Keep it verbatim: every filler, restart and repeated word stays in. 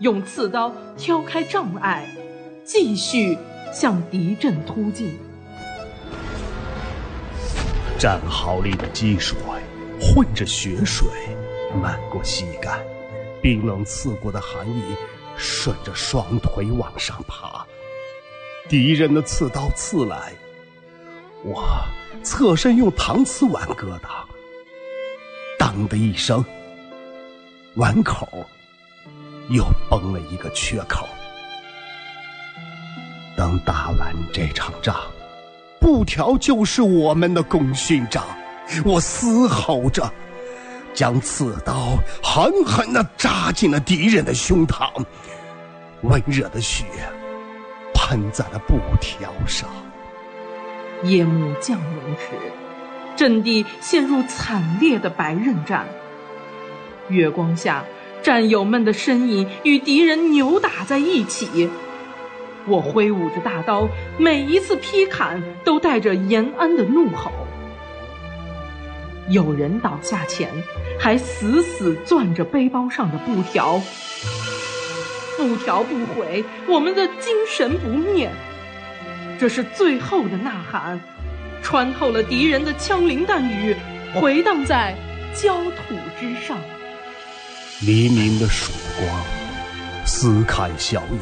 用刺刀挑开障碍，继续向敌阵突进。 战壕里的积水混着血水漫过膝盖，冰冷刺骨的寒意顺着双腿往上爬，敌人的刺刀刺来，我侧身用搪瓷碗疙瘩，当的一声，碗口又崩了一个缺口。等打完这场仗，布条就是我们的功勋章。我嘶吼着，将刺刀狠狠地扎进了敌人的胸膛，温热的血喷在了布条上。 夜幕降临时，阵地陷入惨烈的白刃战。月光下，战友们的身影与敌人扭打在一起。我挥舞着大刀，每一次劈砍都带着延安的怒吼。有人倒下前，还死死攥着背包上的布条。布条不毁，我们的精神不灭。这是最后的呐喊，穿透了敌人的枪林弹雨，回荡在焦土之上。 黎明的曙光撕开硝烟，